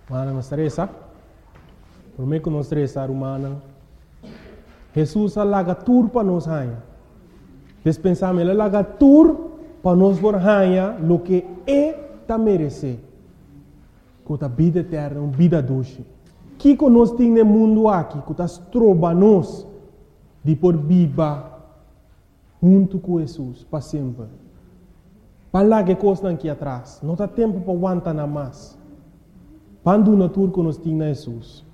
Mana não estressa. Por mim que não estressa, humana. Jesus alaga tur para nós raia. Despensamos ele alaga tur para nós por raia lo que tá merece. Com a vida eterna, uma vida doce. Que nós temos no mundo aqui, que está troba nós de por viva junto com Jesus para sempre. Para lá que coisa aqui atrás, não dá tempo para aguentar nada mais. Quando na tour que nós temos na Jesus.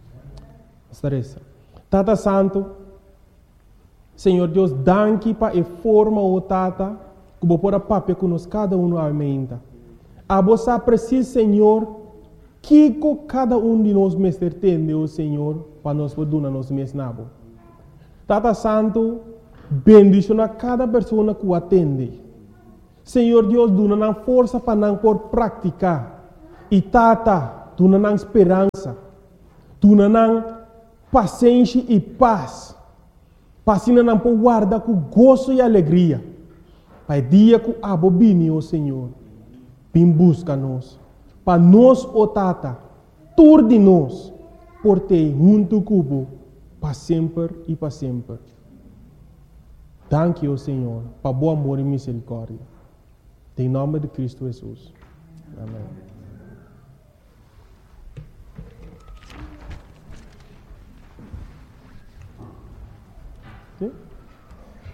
Tata Santo, Senhor Deus, danke para a forma o Tata, que vou pôr a papel que nós cada um aumenta. A você precisa, Senhor, que cada um de nós mestre tem, o Senhor, para nós poder nos mesnabo. Tata Santo, bendicionar cada pessoa que o atende. Senhor Deus, dona força para não por praticar. E Tata, dona esperança. Dona paciência e paz. Passina não por guardar com gozo e alegria. Pai dia que abobine, o Senhor, vem busca nós. Para nós, o Tata, tur de nós, por ter junto cubo, para sempre e para sempre. Danke, o Senhor, para bom amor e misericórdia. Em nome de Cristo Jesus. Amém. Sim?